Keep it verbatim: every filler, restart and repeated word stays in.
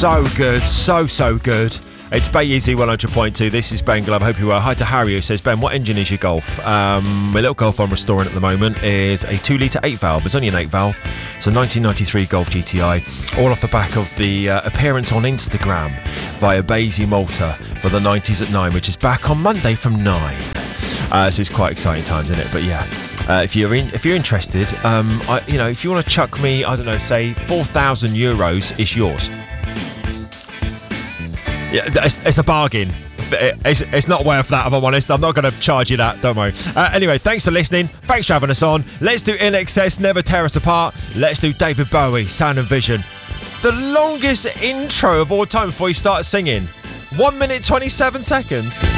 So good, so, so good. It's Bay Easy one hundred point two. This is Ben Glove. I hope you're well. Hi to Harry, who says, Ben, what engine is your Golf? Um, my little Golf I'm restoring at the moment is a two litre eight valve. It's only an eight valve. It's a nineteen ninety-three Golf G T I. All off the back of the uh, appearance on Instagram via Basie Malta for the nineties at nine, which is back on Monday from nine. Uh, so it's quite exciting times, isn't it? But yeah, uh, if you're in, if you're interested, um, I, you know, if you want to chuck me, I don't know, say four thousand euros, it's yours. Yeah, it's, it's a bargain. It's, it's not worth that, if I'm honest. I'm not going to charge you that, don't worry. Uh, anyway, thanks for listening. Thanks for having us on. Let's do In Excess, Never Tear Us Apart. Let's do David Bowie, Sound and Vision. The longest intro of all time before he starts singing. one minute, twenty-seven seconds.